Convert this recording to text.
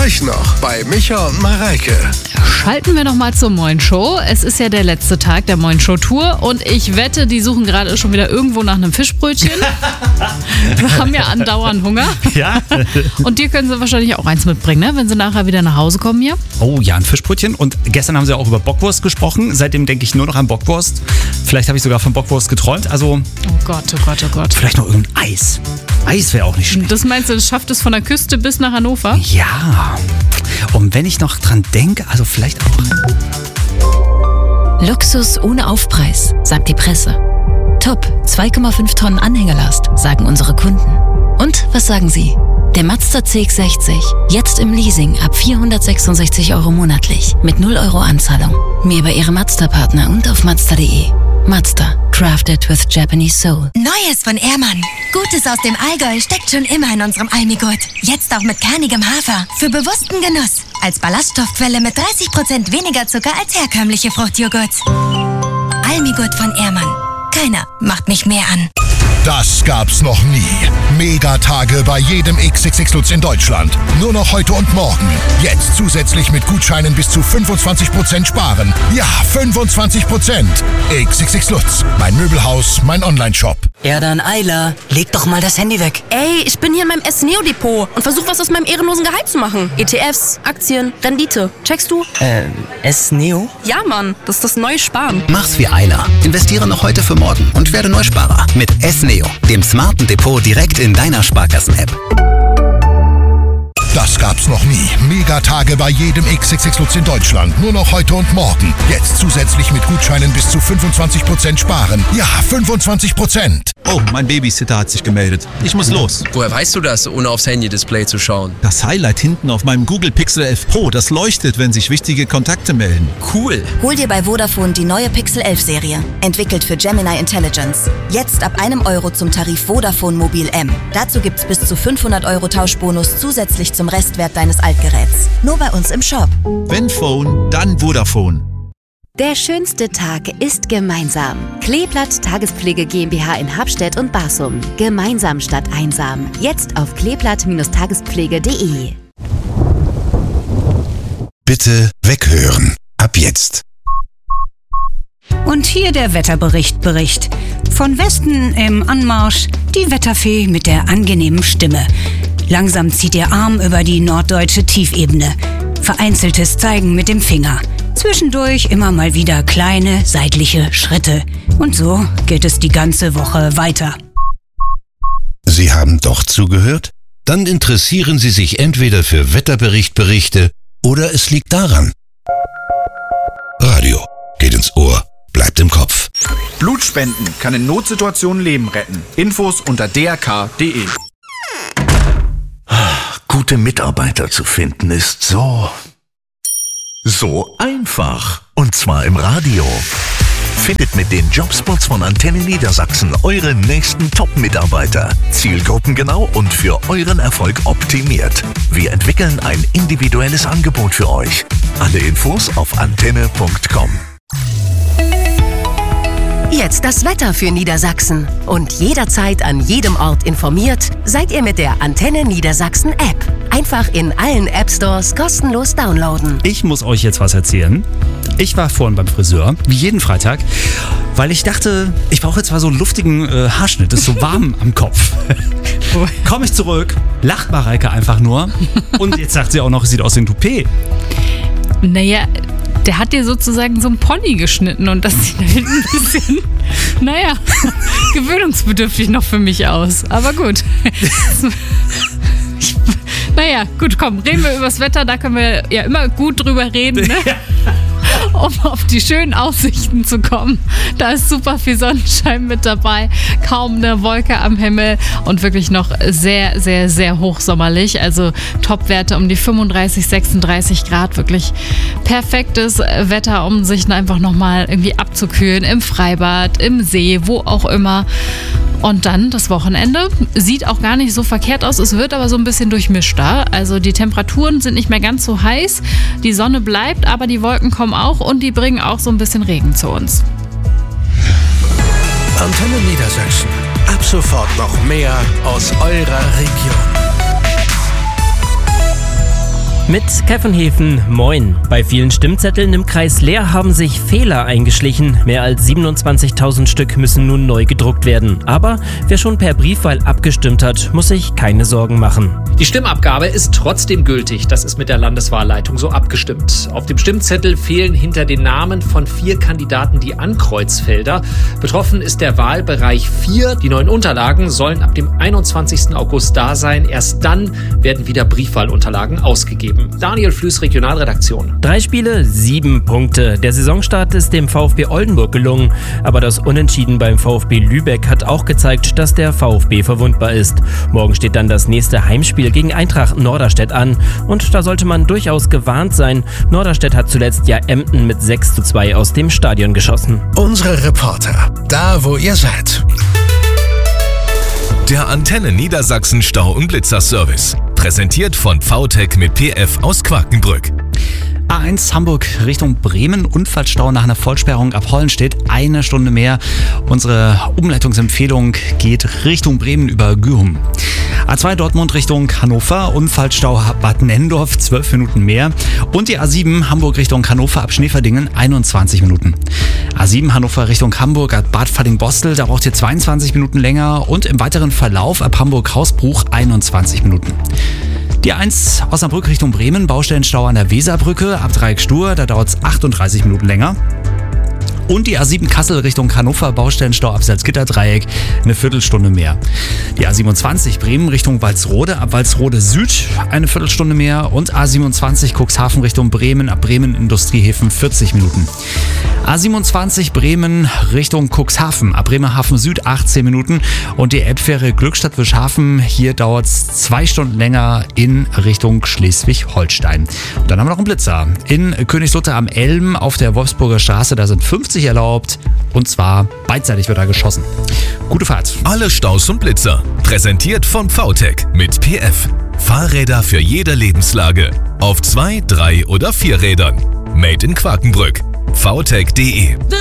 Gleich noch bei Micha und Mareike. Schalten wir noch mal zur Moin Show. Es ist ja der letzte Tag der Moin Show Tour und ich wette, die suchen gerade schon wieder irgendwo nach einem Fischbrötchen. Wir haben ja andauernd Hunger. Ja. Und dir können sie wahrscheinlich auch eins mitbringen, ne? Wenn sie nachher wieder nach Hause kommen hier. Oh ja, ein Fischbrötchen. Und gestern haben sie auch über Bockwurst gesprochen. Seitdem denke ich nur noch an Bockwurst. Vielleicht habe ich sogar von Bockwurst geträumt. Also Oh Gott, oh Gott, oh Gott. vielleicht noch irgendein Eis. Eis wäre auch nicht schlecht. Das meinst du, das schafft es von der Küste bis nach Hannover? Ja. Und wenn ich noch dran denke, also vielleicht auch. Luxus ohne Aufpreis, sagt die Presse. Top, 2,5 Tonnen Anhängerlast, sagen unsere Kunden. Und was sagen Sie? Der Mazda CX-60, jetzt im Leasing ab 466 € monatlich, mit 0 € Anzahlung. Mehr bei Ihrem Mazda-Partner und auf Mazda.de. Mazda, crafted with Japanese soul. Neues von Ehrmann. Gutes aus dem Allgäu steckt schon immer in unserem Almigurt. Jetzt auch mit kernigem Hafer. Für bewussten Genuss. Als Ballaststoffquelle mit 30% weniger Zucker als herkömmliche Fruchtjoghurts. Almigurt von Ehrmann. Keiner macht mich mehr an. Das gab's noch nie. Megatage bei jedem XXX Lutz in Deutschland. Nur noch heute und morgen. Jetzt zusätzlich mit Gutscheinen bis zu 25% sparen. Ja, 25%. XXX Lutz. Mein Möbelhaus, mein Onlineshop. Ja dann, Ayla, leg doch mal das Handy weg. Ey, ich bin hier in meinem S-Neo-Depot und versuche was aus meinem ehrenlosen Gehalt zu machen. ETFs, Aktien, Rendite. Checkst du? S-Neo? Ja, Mann, das ist das neue Sparen. Mach's wie Ayla. Investiere noch heute für morgen und werde Neusparer mit S-Neo, dem smarten Depot direkt in deiner Sparkassen-App. Das gab's noch nie. Megatage bei jedem XXX Lutz in Deutschland. Nur noch heute und morgen. Jetzt zusätzlich mit Gutscheinen bis zu 25% sparen. Ja, 25%. Oh, mein Babysitter hat sich gemeldet. Ich muss los. Woher weißt du das, ohne aufs Handy-Display zu schauen? Das Highlight hinten auf meinem Google Pixel 11 Pro, das leuchtet, wenn sich wichtige Kontakte melden. Cool. Hol dir bei Vodafone die neue Pixel 11 Serie. Entwickelt für Gemini Intelligence. Jetzt ab €1 zum Tarif Vodafone Mobil M. Dazu gibt's bis zu 500 € Tauschbonus zusätzlich zum Restwert deines Altgeräts. Nur bei uns im Shop. Wenn Phone, dann Vodafone. Der schönste Tag ist gemeinsam. Kleeblatt Tagespflege GmbH in Habstedt und Barsum. Gemeinsam statt einsam. Jetzt auf kleeblatt-tagespflege.de. Bitte weghören. Ab jetzt. Und hier der Wetterbericht. Von Westen im Anmarsch die Wetterfee mit der angenehmen Stimme. Langsam zieht ihr Arm über die norddeutsche Tiefebene. Vereinzeltes Zeigen mit dem Finger. Zwischendurch immer mal wieder kleine seitliche Schritte. Und so geht es die ganze Woche weiter. Sie haben doch zugehört? Dann interessieren Sie sich entweder für Wetterberichte oder es liegt daran. Radio geht ins Ohr, bleibt im Kopf. Blutspenden kann in Notsituationen Leben retten. Infos unter drk.de. Gute Mitarbeiter zu finden ist so einfach. Und zwar im Radio. Findet mit den Jobspots von Antenne Niedersachsen eure nächsten Top-Mitarbeiter. Zielgruppengenau und für euren Erfolg optimiert. Wir entwickeln ein individuelles Angebot für euch. Alle Infos auf antenne.com. Jetzt das Wetter für Niedersachsen. Und jederzeit an jedem Ort informiert, seid ihr mit der Antenne Niedersachsen App. Einfach in allen App Stores kostenlos downloaden. Ich muss euch jetzt was erzählen. Ich war vorhin beim Friseur, wie jeden Freitag, weil ich dachte, ich brauche jetzt mal so einen luftigen Haarschnitt. Ist so warm am Kopf. Komme ich zurück, lacht Mareike einfach nur und jetzt sagt sie auch noch, es sieht aus wie ein Toupet. Naja, der hat dir sozusagen so ein Pony geschnitten und das sieht halt ein bisschen, gewöhnungsbedürftig noch für mich aus. Aber gut. Gut, komm, reden wir über das Wetter, da können wir ja immer gut drüber reden, ne? Um auf die schönen Aussichten zu kommen. Da ist super viel Sonnenschein mit dabei, kaum eine Wolke am Himmel und wirklich noch sehr, sehr, sehr hochsommerlich. Also Topwerte um die 35, 36 Grad. Wirklich perfektes Wetter, um sich einfach nochmal irgendwie abzukühlen. Im Freibad, im See, wo auch immer. Und dann das Wochenende sieht auch gar nicht so verkehrt aus. Es wird aber so ein bisschen durchmischter. Also die Temperaturen sind nicht mehr ganz so heiß. Die Sonne bleibt, aber die Wolken kommen auch und die bringen auch so ein bisschen Regen zu uns. Antenne Niedersachsen. Ab sofort noch mehr aus eurer Region. Mit Käffenhäfen, moin. Bei vielen Stimmzetteln im Kreis Leer haben sich Fehler eingeschlichen. Mehr als 27.000 Stück müssen nun neu gedruckt werden. Aber wer schon per Briefwahl abgestimmt hat, muss sich keine Sorgen machen. Die Stimmabgabe ist trotzdem gültig. Das ist mit der Landeswahlleitung so abgestimmt. Auf dem Stimmzettel fehlen hinter den Namen von 4 Kandidaten die Ankreuzfelder. Betroffen ist der Wahlbereich 4. Die neuen Unterlagen sollen ab dem 21. August da sein. Erst dann werden wieder Briefwahlunterlagen ausgegeben. Daniel Flüß, Regionalredaktion. 3 Spiele, 7 Punkte. Der Saisonstart ist dem VfB Oldenburg gelungen. Aber das Unentschieden beim VfB Lübeck hat auch gezeigt, dass der VfB verwundbar ist. Morgen steht dann das nächste Heimspiel gegen Eintracht Norderstedt an. Und da sollte man durchaus gewarnt sein. Norderstedt hat zuletzt ja Emden mit 6:2 aus dem Stadion geschossen. Unsere Reporter, da wo ihr seid. Der Antenne Niedersachsen Stau- und Blitzerservice. Präsentiert von VTech mit PF aus Quakenbrück. A1 Hamburg Richtung Bremen, Unfallstau nach einer Vollsperrung ab Hollenstedt, 1 Stunde mehr. Unsere Umleitungsempfehlung geht Richtung Bremen über Gürum. A2 Dortmund Richtung Hannover, Unfallstau Bad Nendorf, 12 Minuten mehr. Und die A7 Hamburg Richtung Hannover ab Schneeverdingen, 21 Minuten. A7 Hannover Richtung Hamburg ab Bad Falling-Bostel, da braucht ihr 22 Minuten länger. Und im weiteren Verlauf ab Hamburg-Hausbruch 21 Minuten. Die A1 Osnabrück Richtung Bremen, Baustellenstau an der Weserbrücke ab Dreieck Stur, da dauert es 38 Minuten länger. Und die A7 Kassel Richtung Hannover, Baustellenstau ab Salzgitter-Dreieck, eine Viertelstunde mehr. Die A27 Bremen Richtung Walsrode, ab Walsrode Süd, eine Viertelstunde mehr. Und A27 Cuxhaven Richtung Bremen, ab Bremen Industriehäfen, 40 Minuten. A27 Bremen Richtung Cuxhaven, ab Bremerhaven Süd, 18 Minuten. Und die Elbfähre Glückstadt-Wischhafen, hier dauert es 2 Stunden länger in Richtung Schleswig-Holstein. Und dann haben wir noch einen Blitzer. In Königslutter am Elm auf der Wolfsburger Straße, da sind 50 erlaubt, und zwar beidseitig wird da geschossen. Gute Fahrt. Alle Staus und Blitzer. Präsentiert von VTech mit PF. Fahrräder für jede Lebenslage. Auf 2, 3 oder 4 Rädern. Made in Quakenbrück. VTech.de